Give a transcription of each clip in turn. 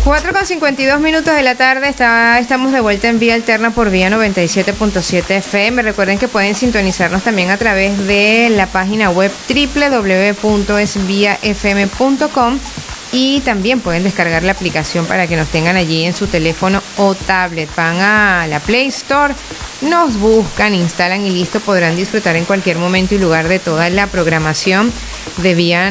4:52 de la tarde, estamos de vuelta en Vía Alterna por Vía 97.7 FM. Recuerden que pueden sintonizarnos también a través de la página web www.esviafm.com y también pueden descargar la aplicación para que nos tengan allí en su teléfono o tablet. Van a la Play Store, nos buscan, instalan y listo, podrán disfrutar en cualquier momento y lugar de toda la programación de Vía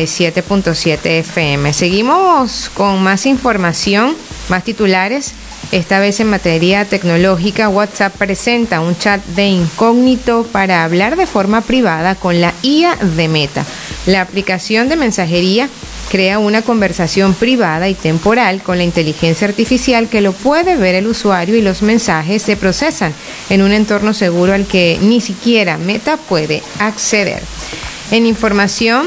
97.7 FM. Seguimos con más información, más titulares. Esta vez en materia tecnológica, WhatsApp presenta un chat de incógnito para hablar de forma privada con la IA de Meta. La aplicación de mensajería crea una conversación privada y temporal con la inteligencia artificial que lo puede ver el usuario y los mensajes se procesan en un entorno seguro al que ni siquiera Meta puede acceder. En información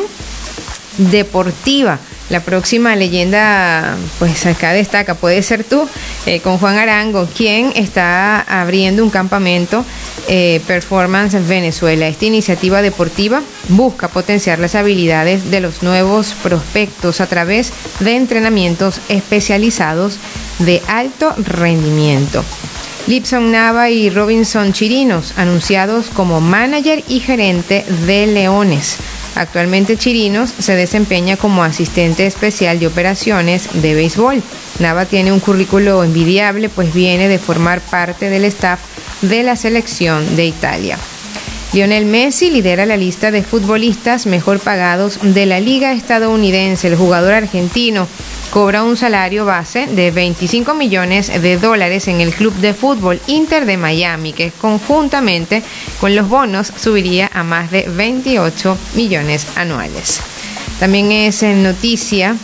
deportiva, la próxima leyenda, pues acá destaca, puede ser tú, con Juan Arango, quien está abriendo un campamento Performance Venezuela. Esta iniciativa deportiva busca potenciar las habilidades de los nuevos prospectos a través de entrenamientos especializados de alto rendimiento. Lipson Nava y Robinson Chirinos, anunciados como manager y gerente de Leones. Actualmente Chirinos se desempeña como asistente especial de operaciones de béisbol. Nava tiene un currículo envidiable, pues viene de formar parte del staff de la selección de Italia. Lionel Messi lidera la lista de futbolistas mejor pagados de la liga estadounidense. El jugador argentino cobra un salario base de $25 millones en el club de fútbol Inter de Miami, que conjuntamente con los bonos subiría a más de 28 millones anuales. También es noticia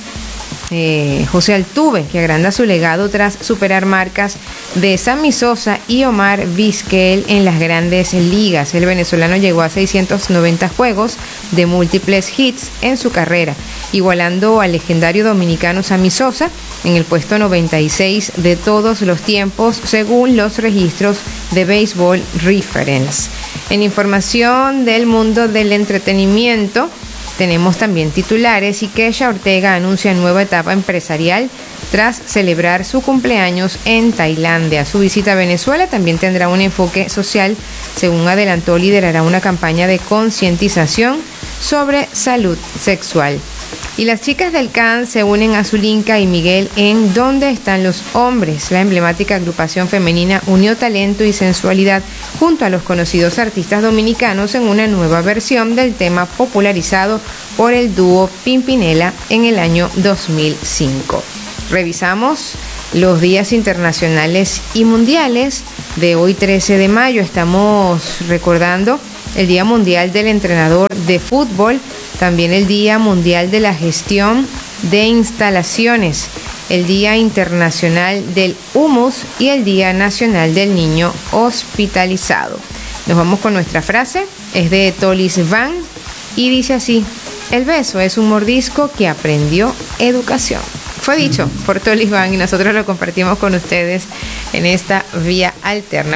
José Altuve, que agranda su legado tras superar marcas de Sammy Sosa y Omar Vizquel en las grandes ligas. El venezolano llegó a 690 juegos de múltiples hits en su carrera, igualando al legendario dominicano Sammy Sosa en el puesto 96 de todos los tiempos, según los registros de Baseball Reference. En información del mundo del entretenimiento, tenemos también titulares y Kesha Ortega anuncia nueva etapa empresarial tras celebrar su cumpleaños en Tailandia. Su visita a Venezuela también tendrá un enfoque social. Según adelantó, liderará una campaña de concientización sobre salud sexual. Y las chicas del CAN se unen a Zulinka y Miguel en ¿Dónde están los hombres? La emblemática agrupación femenina unió talento y sensualidad junto a los conocidos artistas dominicanos en una nueva versión del tema popularizado por el dúo Pimpinela en el año 2005. Revisamos los días internacionales y mundiales de hoy 13 de mayo. Estamos recordando el Día Mundial del Entrenador de Fútbol, también el Día Mundial de la Gestión de Instalaciones, el Día Internacional del Humus y el Día Nacional del Niño Hospitalizado. Nos vamos con nuestra frase, es de Tolis Van y dice así: el beso es un mordisco que aprendió educación. Fue dicho por Tolis Van y nosotros lo compartimos con ustedes en esta Vía Alterna.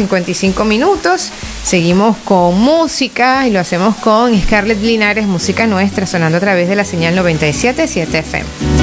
4:55. Seguimos con música y lo hacemos con Scarlett Linares, música nuestra, sonando a través de la señal 97.7 FM.